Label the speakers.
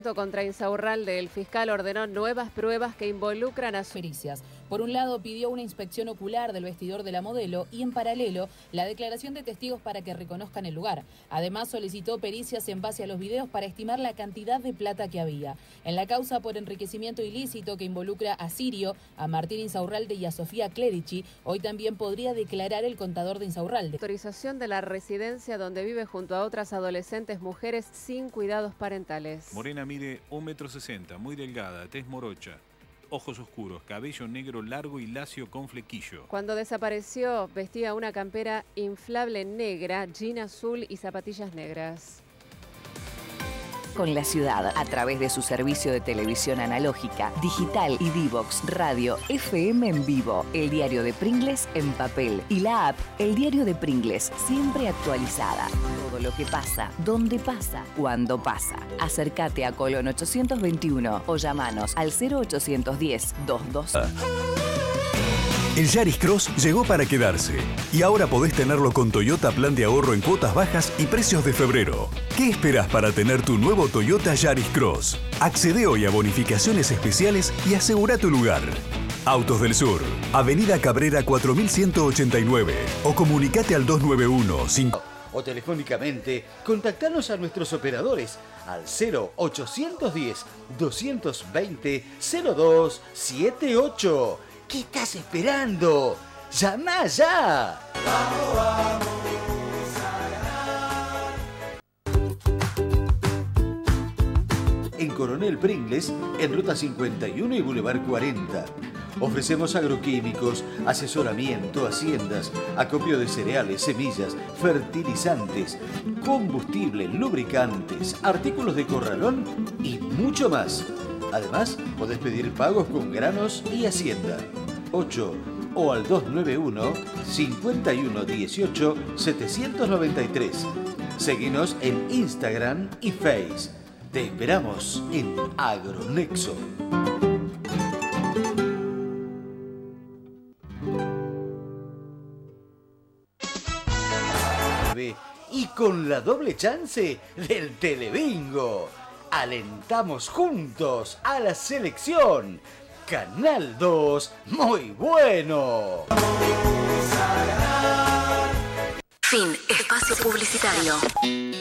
Speaker 1: Contra Insaurralde, el fiscal ordenó nuevas pruebas que involucran a
Speaker 2: pericias. Por un lado, pidió una inspección ocular del vestidor de la modelo y, en paralelo, la declaración de testigos para que reconozcan el lugar. Además, solicitó pericias en base a los videos para estimar la cantidad de plata que había. En la causa por enriquecimiento ilícito que involucra a Sirio, a Martín Insaurralde y a Sofía Clerici, hoy también podría declarar el contador de Insaurralde.
Speaker 1: Autorización de la residencia donde vive junto a otras adolescentes mujeres sin cuidados parentales.
Speaker 3: Morena mide 1,60 m, muy delgada, tez morocha, ojos oscuros, cabello negro largo y lacio con flequillo.
Speaker 1: Cuando desapareció, vestía una campera inflable negra, jean azul y zapatillas negras.
Speaker 4: Con la ciudad, a través de su servicio de televisión analógica, digital y Divox Radio, FM en vivo, el diario de Pringles en papel y la app El Diario de Pringles, siempre actualizada. Todo lo que pasa, dónde pasa, cuándo pasa. Acércate a Colón 821 o llamanos al 0810-222.
Speaker 5: El Yaris Cross llegó para quedarse y ahora podés tenerlo con Toyota Plan de Ahorro en cuotas bajas y precios de febrero. ¿Qué esperás para tener tu nuevo Toyota Yaris Cross? Accede hoy a bonificaciones especiales y asegura tu lugar. Autos del Sur, Avenida Cabrera 4189 o comunicate al 291-5.
Speaker 6: O telefónicamente, contactanos a nuestros operadores al 0810-220-0278. ¿Qué estás esperando? ¡Llama ya! En Coronel Pringles, en Ruta 51 y Boulevard 40. Ofrecemos agroquímicos, asesoramiento, haciendas, acopio de cereales, semillas, fertilizantes, combustible, lubricantes, artículos de corralón y mucho más. Además, podés pedir pagos con granos y hacienda. 8 o al 291-5118-793. Seguinos en Instagram y Face. Te esperamos en Agronexo. Y con la doble chance del Telebingo. Alentamos juntos a la selección. Canal 2, muy bueno.
Speaker 4: Fin, espacio publicitario.